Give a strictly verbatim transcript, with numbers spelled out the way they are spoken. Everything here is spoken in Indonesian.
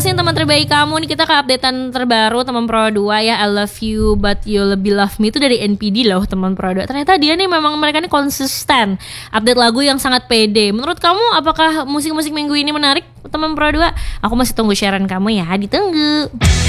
kasih teman terbaik kamu nih. Kita ke updatean terbaru teman Pro dua ya. I love you but you lebih love me itu dari N P D loh teman Pro dua. Ternyata dia nih memang mereka nih konsisten update lagu yang sangat pede. Menurut kamu apakah musik-musik minggu ini menarik teman Pro dua? Aku masih tunggu sharean kamu ya. Ditunggu.